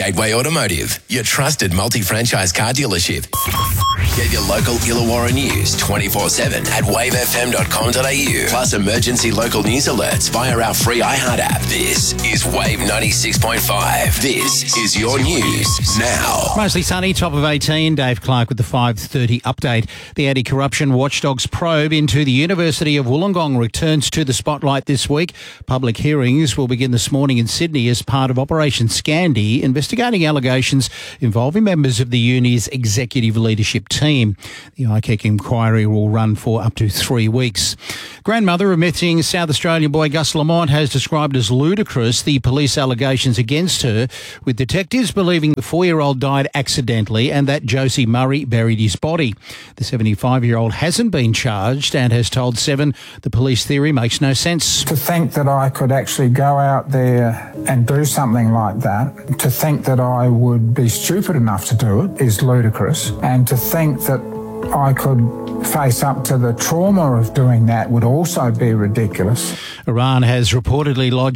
Gateway Automotive, your trusted multi-franchise car dealership. Get your local Illawarra news 24/7 at wavefm.com.au. Plus emergency local news alerts via our free iHeart app. This is Wave 96.5. This is your news now. Mostly sunny, top of 18. Dave Clark with the 5:30 update. The anti-corruption watchdog's probe into the University of Wollongong returns to the spotlight this week. Public hearings will begin this morning in Sydney as part of Operation Scandi, investigating allegations involving members of the uni's executive leadership team. The ICAC inquiry will run for up to 3 weeks. Grandmother of missing South Australian boy Gus Lamont has described as ludicrous the police allegations against her, with detectives believing the 4-year-old died accidentally and that Josie Murray buried his body. The 75-year-old hasn't been charged and has told Seven the police theory makes no sense. To think that I could actually go out there and do something like that, to think that I would be stupid enough to do it is ludicrous, and to think that I could face up to the trauma of doing that would also be ridiculous. Iran has reportedly lodged